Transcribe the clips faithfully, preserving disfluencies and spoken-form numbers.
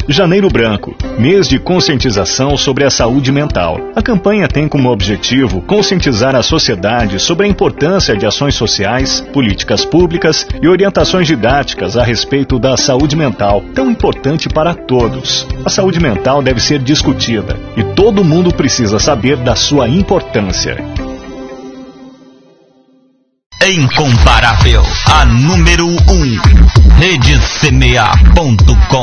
Janeiro Branco, mês de conscientização sobre a saúde mental. A campanha tem como objetivo conscientizar a sociedade sobre a importância de ações sociais, políticas públicas e orientações didáticas a respeito da saúde mental, tão importante para todos. A saúde mental deve ser discutida e todo mundo precisa saber da sua importância. Incomparável, a número um, rede C M A ponto com.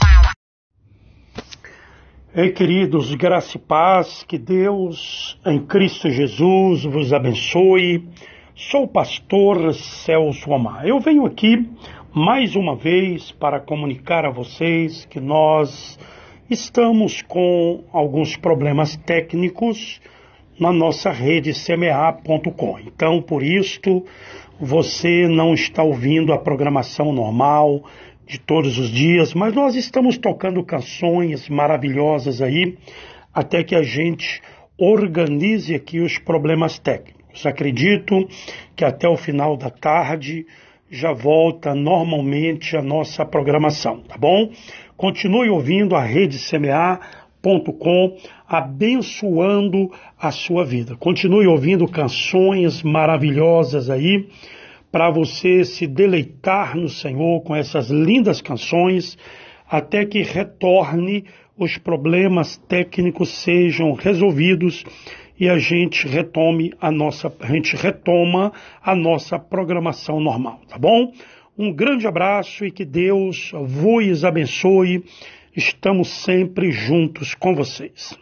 Ei, queridos, graça e paz, que Deus em Cristo Jesus vos abençoe. Sou o pastor Celso Amar. Eu venho aqui mais uma vez para comunicar a vocês que nós estamos com alguns problemas técnicos na nossa rede C M A ponto com. Então, por isto, você não está ouvindo a programação normal de todos os dias, mas nós estamos tocando canções maravilhosas aí, até que a gente organize aqui os problemas técnicos. Acredito que até o final da tarde já volta normalmente a nossa programação, tá bom? Continue ouvindo a rede C M A ponto com, abençoando a sua vida. Continue ouvindo canções maravilhosas aí, para você se deleitar no Senhor com essas lindas canções, até que retorne, os problemas técnicos sejam resolvidos e a gente retome a nossa, a gente retoma a nossa programação normal, tá bom? Um grande abraço e que Deus vos abençoe. Estamos sempre juntos com vocês.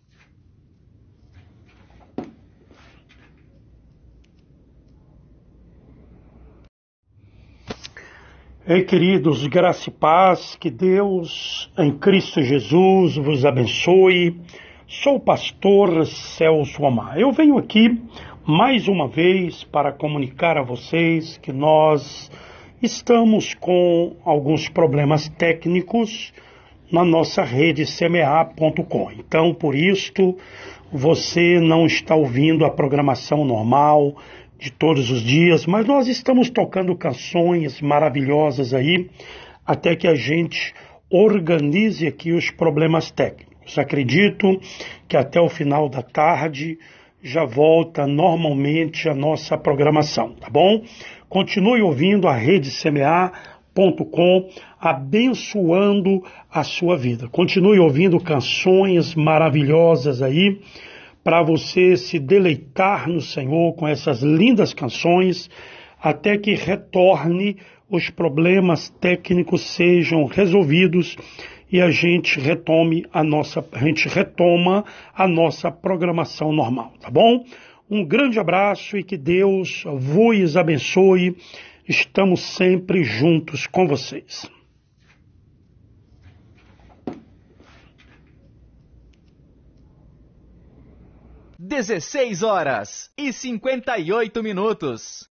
Ei, queridos, graça e paz, que Deus em Cristo Jesus vos abençoe. Sou o pastor Celso Amar. Eu venho aqui mais uma vez para comunicar a vocês que nós estamos com alguns problemas técnicos na nossa rede C M A ponto com. Então, por isto, você não está ouvindo a programação normal de todos os dias, mas nós estamos tocando canções maravilhosas aí, até que a gente organize aqui os problemas técnicos. Acredito que até o final da tarde já volta normalmente a nossa programação, tá bom? Continue ouvindo a rede C M A ponto com, abençoando a sua vida. Continue ouvindo canções maravilhosas aí, para você se deleitar no Senhor com essas lindas canções, até que retorne, os problemas técnicos sejam resolvidos e a gente retome a nossa, a gente retoma a nossa programação normal, tá bom? Um grande abraço e que Deus vos abençoe. Estamos sempre juntos com vocês. dezesseis horas e cinquenta e oito minutos.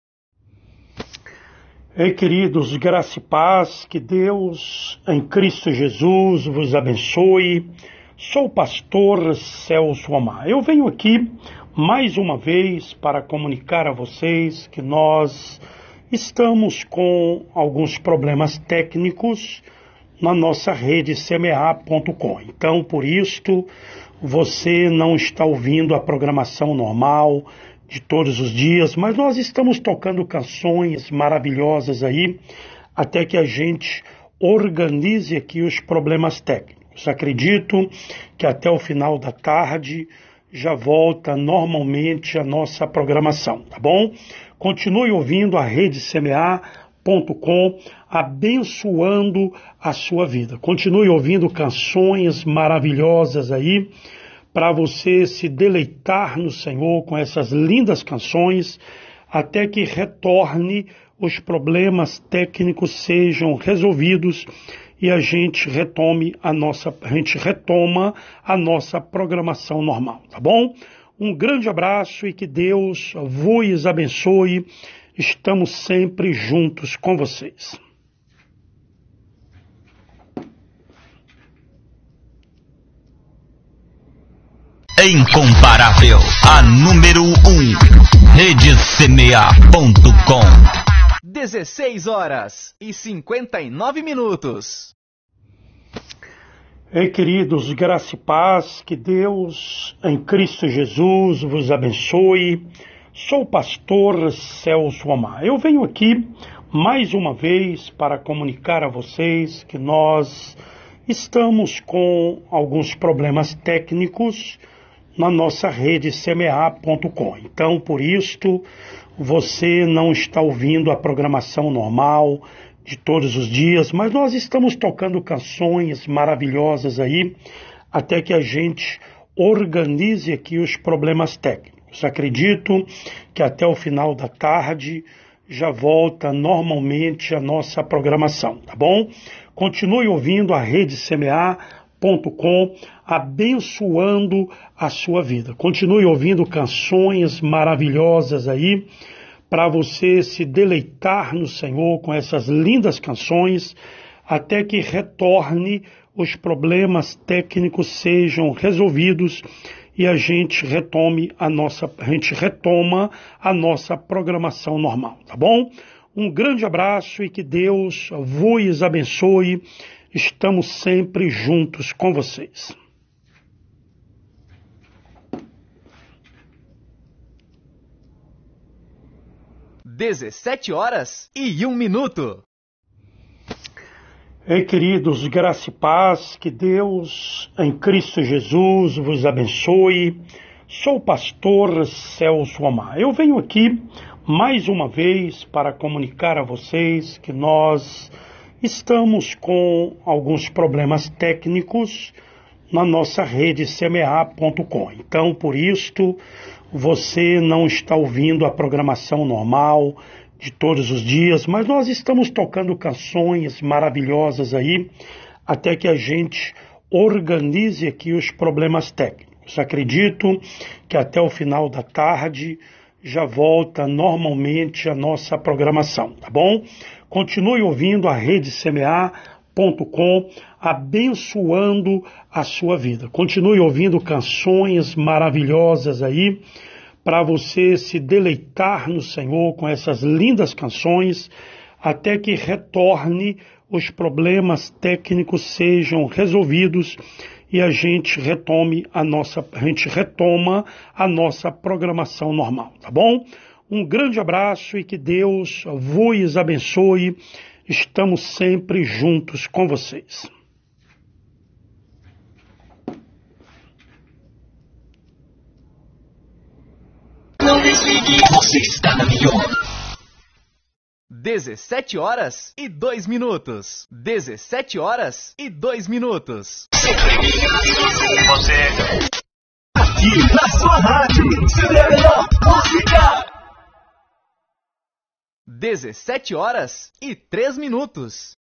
Ei, queridos, graça e paz, que Deus em Cristo Jesus vos abençoe. Sou o pastor Celso Amar. Eu venho aqui mais uma vez para comunicar a vocês que nós estamos com alguns problemas técnicos na nossa rede C M A ponto com. Então, por isto, você não está ouvindo a programação normal de todos os dias, mas nós estamos tocando canções maravilhosas aí, até que a gente organize aqui os problemas técnicos. Acredito que até o final da tarde já volta normalmente a nossa programação, tá bom? Continue ouvindo a rede C M A ponto com, abençoando a sua vida. Continue ouvindo canções maravilhosas aí, para você se deleitar no Senhor com essas lindas canções, até que retorne, os problemas técnicos sejam resolvidos e a gente retome a nossa, a gente retoma a nossa programação normal, tá bom? Um grande abraço e que Deus vos abençoe. Estamos sempre juntos com vocês. Incomparável, a número um, rede C M A ponto com. dezesseis horas e cinquenta e nove minutos. Ei, queridos, graça e paz, que Deus em Cristo Jesus vos abençoe. Sou o pastor Celso Omar. Eu venho aqui mais uma vez para comunicar a vocês que nós estamos com alguns problemas técnicos na nossa rede semear ponto com. Então, por isto, você não está ouvindo a programação normal de todos os dias, mas nós estamos tocando canções maravilhosas aí, até que a gente organize aqui os problemas técnicos. Acredito que até o final da tarde já volta normalmente a nossa programação, tá bom? Continue ouvindo a rede semear ponto com, abençoando a sua vida. Continue ouvindo canções maravilhosas aí, para você se deleitar no Senhor com essas lindas canções, até que retorne, os problemas técnicos sejam resolvidos e a gente retome a nossa, a gente retoma a nossa programação normal, tá bom? Um grande abraço e que Deus vos abençoe. Estamos sempre juntos com vocês. dezessete horas e um minuto. Ei, queridos, graça e paz, que Deus em Cristo Jesus vos abençoe. Sou o pastor Celso Omar. Eu venho aqui mais uma vez para comunicar a vocês que nós estamos com alguns problemas técnicos na nossa rede semear ponto com. Então, por isto, você não está ouvindo a programação normal de todos os dias, mas nós estamos tocando canções maravilhosas aí, até que a gente organize aqui os problemas técnicos. Acredito que até o final da tarde já volta normalmente a nossa programação, tá bom? Continue ouvindo a rede semear ponto com, abençoando a sua vida. Continue ouvindo canções maravilhosas aí, para você se deleitar no Senhor com essas lindas canções, até que retorne, os problemas técnicos sejam resolvidos e a gente retome a nossa, a gente retoma a nossa programação normal, tá bom? Um grande abraço e que Deus vos abençoe. Estamos sempre juntos com vocês. Não desligue, você está na melhor. dezessete horas e dois minutos. dezessete horas e dois minutos. Você aqui na sua rádio, seu melhor música. dezessete horas e três minutos.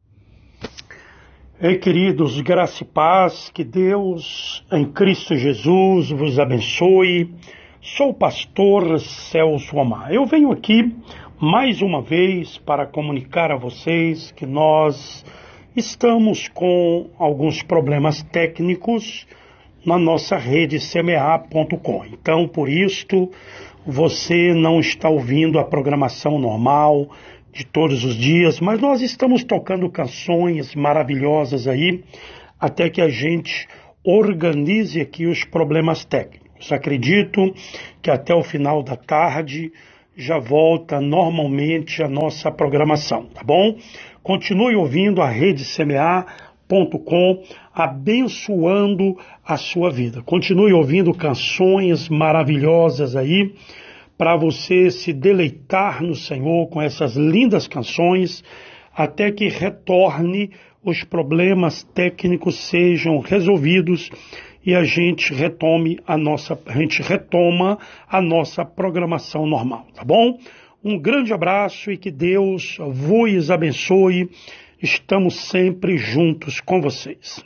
Ei, queridos, graça e paz, que Deus em Cristo Jesus vos abençoe. Sou o pastor Celso Omar. Eu venho aqui mais uma vez para comunicar a vocês que nós estamos com alguns problemas técnicos na nossa rede semear ponto com. Então, por isto, você não está ouvindo a programação normal de todos os dias, mas nós estamos tocando canções maravilhosas aí, até que a gente organize aqui os problemas técnicos. Acredito que até o final da tarde já volta normalmente a nossa programação, tá bom? Continue ouvindo a rede semear ponto com, abençoando a sua vida. Continue ouvindo canções maravilhosas aí, para você se deleitar no Senhor com essas lindas canções, até que retorne, os problemas técnicos sejam resolvidos e a gente retome a nossa, a gente retoma a nossa programação normal, tá bom? Um grande abraço e que Deus vos abençoe. Estamos sempre juntos com vocês.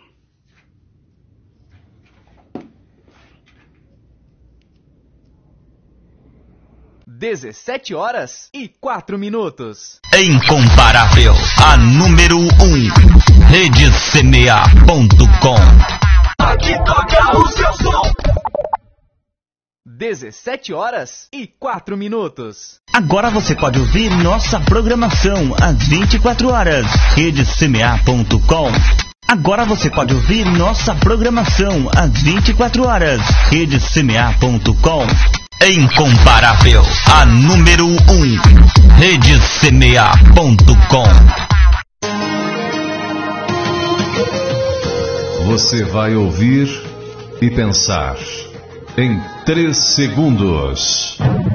dezessete horas e quatro minutos. Incomparável, a número um, rede semear ponto com. Aqui toca o seu som. dezessete horas e quatro minutos. Agora você pode ouvir nossa programação às vinte e quatro horas. rede semear ponto com. Agora você pode ouvir nossa programação às vinte e quatro horas. rede c m a ponto com. Incomparável, a número um. rede c m a ponto com. Você vai ouvir e pensar em três segundos.